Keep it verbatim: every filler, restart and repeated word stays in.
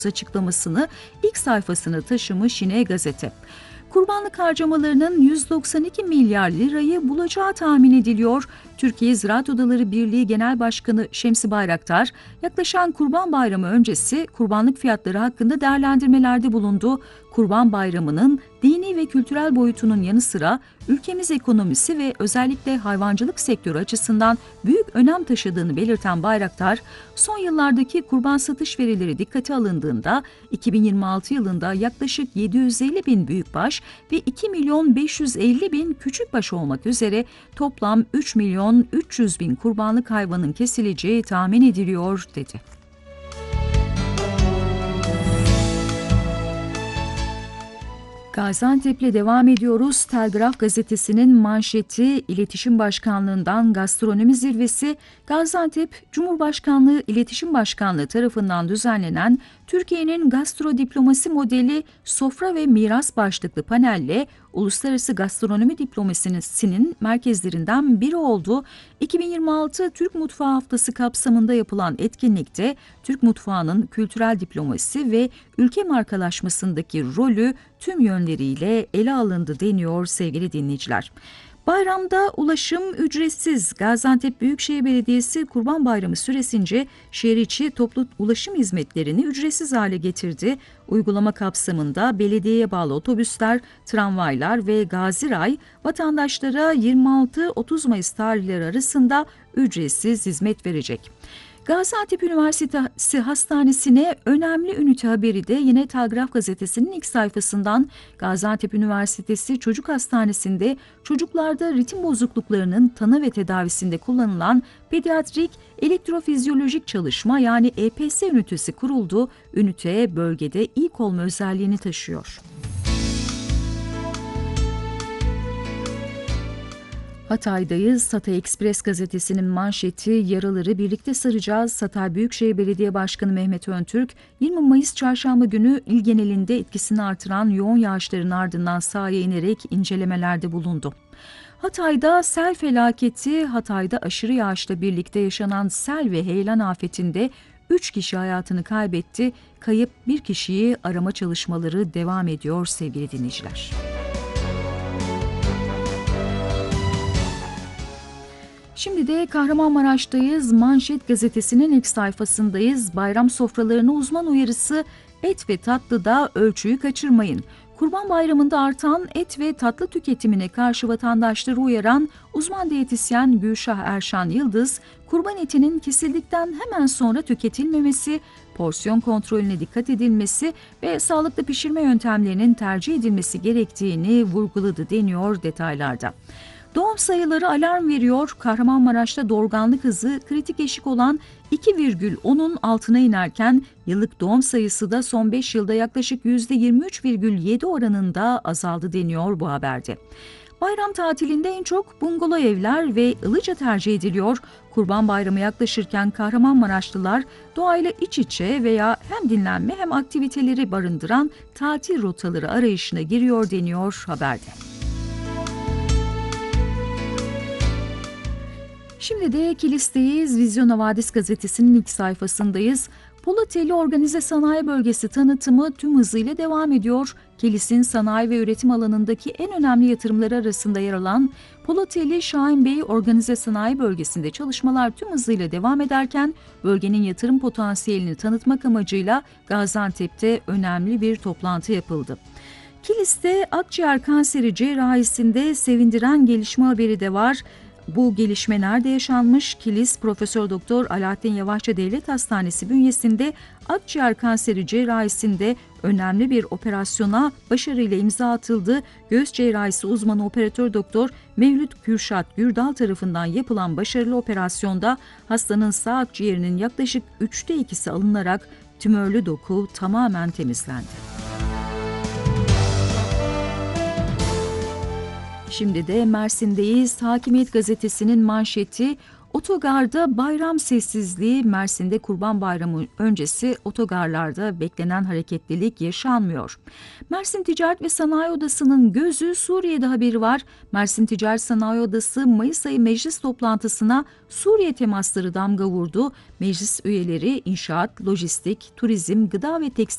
açıklamasını ilk sayfasına taşımış yine gazete. Kurbanlık harcamalarının yüz doksan iki milyar lirayı bulacağı tahmin ediliyor. Türkiye Ziraat Odaları Birliği Genel Başkanı Şemsi Bayraktar, yaklaşan Kurban Bayramı öncesi kurbanlık fiyatları hakkında değerlendirmelerde bulundu. Kurban Bayramı'nın dini ve kültürel boyutunun yanı sıra ülkemiz ekonomisi ve özellikle hayvancılık sektörü açısından büyük önem taşıdığını belirten Bayraktar, son yıllardaki kurban satış verileri dikkate alındığında iki bin yirmi altı yılında yaklaşık yedi yüz elli bin büyükbaş ve iki milyon beş yüz elli bin küçükbaş olmak üzere toplam üç milyon üç yüz bin kurbanlık hayvanın kesileceği tahmin ediliyor, dedi. Gaziantep'le devam ediyoruz. Telgraf gazetesinin manşeti İletişim Başkanlığı'ndan gastronomi zirvesi. Gaziantep Cumhurbaşkanlığı İletişim Başkanlığı tarafından düzenlenen Türkiye'nin gastro diplomasi modeli sofra ve miras başlıklı panelle uluslararası gastronomi diplomasisinin merkezlerinden biri oldu. iki bin yirmi altı Türk Mutfağı Haftası kapsamında yapılan etkinlikte Türk mutfağının kültürel diplomasi ve ülke markalaşmasındaki rolü tüm yönleriyle ele alındı deniyor sevgili dinleyiciler. Bayramda ulaşım ücretsiz. Gaziantep Büyükşehir Belediyesi Kurban Bayramı süresince şehir içi toplu ulaşım hizmetlerini ücretsiz hale getirdi. Uygulama kapsamında belediyeye bağlı otobüsler, tramvaylar ve Gaziray vatandaşlara yirmi altı otuz Mayıs tarihleri arasında ücretsiz hizmet verecek. Gaziantep Üniversitesi Hastanesi'ne önemli ünite haberi de yine Telgraf Gazetesi'nin ilk sayfasından. Gaziantep Üniversitesi Çocuk Hastanesi'nde çocuklarda ritim bozukluklarının tanı ve tedavisinde kullanılan pediatrik elektrofizyolojik çalışma yani E P S ünitesi kuruldu. Ünite bölgede ilk olma özelliğini taşıyor. Hatay'dayız. Hatay Ekspres gazetesinin manşeti yaraları birlikte saracağız. Hatay Büyükşehir Belediye Başkanı Mehmet Öntürk, yirmi Mayıs Çarşamba günü il genelinde etkisini artıran yoğun yağışların ardından sahaya inerek incelemelerde bulundu. Hatay'da sel felaketi, Hatay'da aşırı yağışla birlikte yaşanan sel ve heyelan afetinde üç kişi hayatını kaybetti. Kayıp bir kişiyi arama çalışmaları devam ediyor sevgili dinleyiciler. Şimdi de Kahramanmaraş'tayız. Manşet gazetesinin ilk sayfasındayız. Bayram sofralarına uzman uyarısı, et ve tatlıda ölçüyü kaçırmayın. Kurban Bayramı'nda artan et ve tatlı tüketimine karşı vatandaşları uyaran uzman diyetisyen Gülşah Erşan Yıldız, kurban etinin kesildikten hemen sonra tüketilmemesi, porsiyon kontrolüne dikkat edilmesi ve sağlıklı pişirme yöntemlerinin tercih edilmesi gerektiğini vurguladı deniyor detaylarda. Doğum sayıları alarm veriyor. Kahramanmaraş'ta doğurganlık hızı kritik eşik olan iki virgül onun altına inerken yıllık doğum sayısı da son beş yılda yaklaşık yüzde yirmi üç virgül yedi oranında azaldı deniyor bu haberde. Bayram tatilinde en çok bungalov evler ve Ilıca tercih ediliyor. Kurban Bayramı yaklaşırken Kahramanmaraşlılar doğayla iç içe veya hem dinlenme hem aktiviteleri barındıran tatil rotaları arayışına giriyor deniyor haberde. Şimdi de Kilis'teyiz. Vizyon Havadis gazetesinin ilk sayfasındayız. Polateli Organize Sanayi Bölgesi tanıtımı tüm hızıyla devam ediyor. Kilis'in sanayi ve üretim alanındaki en önemli yatırımları arasında yer alan Polateli Şahinbey Organize Sanayi Bölgesi'nde çalışmalar tüm hızıyla devam ederken bölgenin yatırım potansiyelini tanıtmak amacıyla Gaziantep'te önemli bir toplantı yapıldı. Kilis'te akciğer kanseri cerrahisinde sevindiren gelişme haberi de var. Bu gelişme nerede yaşanmış? Kilis Profesör Doktor Alaaddin Yavaşça Devlet Hastanesi bünyesinde akciğer kanseri cerrahisinde önemli bir operasyona başarıyla imza atıldı. Göğüs cerrahisi uzmanı operatör doktor Mevlüt Kürşat Gürdal tarafından yapılan başarılı operasyonda hastanın sağ akciğerinin yaklaşık üçte ikisi alınarak tümörlü doku tamamen temizlendi. Şimdi de Mersin'deyiz. Hakimiyet gazetesinin manşeti, otogarda bayram sessizliği. Mersin'de Kurban Bayramı öncesi otogarlarda beklenen hareketlilik yaşanmıyor. Mersin Ticaret ve Sanayi Odası'nın gözü Suriye'de haberi var. Mersin Ticaret Sanayi Odası Mayıs ayı meclis toplantısına Suriye temasları damga vurdu. Meclis üyeleri inşaat, lojistik, turizm, gıda ve tekstil